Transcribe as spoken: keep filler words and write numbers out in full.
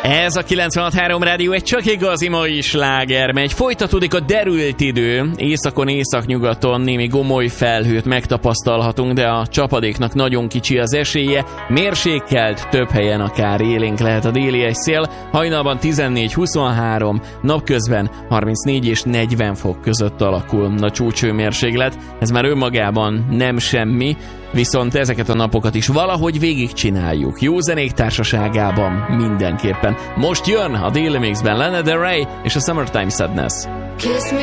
Ez a kilencvenhat három Rádió egy csak igazi mai sláger megy. Folytatódik a derült idő. Északon, északnyugaton némi gomoly felhőt megtapasztalhatunk, de a csapadéknak nagyon kicsi az esélye. Mérsékelt, több helyen akár élénk lehet a déli szél. Hajnalban tizennégy huszonhárom, napközben harmincnégy és negyven fok között alakul a csúcshőmérséklet. Ez már önmagában nem semmi, viszont ezeket a napokat is valahogy végigcsináljuk. Jó zenék társaságában mindenképpen. Most jön a Daily Mixben Lana Del Rey és a Summertime Sadness. Kiss me